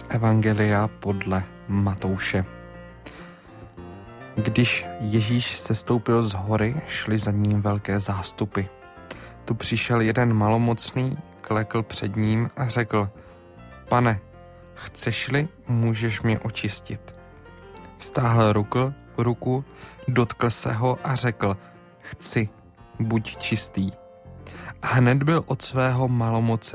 Evangelia podle Matouše. Když Ježíš sestoupil z hory, šli za ním velké zástupy. Tu přišel jeden malomocný, klekl před ním a řekl: Pane, chceš-li, můžeš mě očistit. Stáhl ruku, dotkl se ho a řekl: Chci, buď čistý. A hned byl od svého malomoce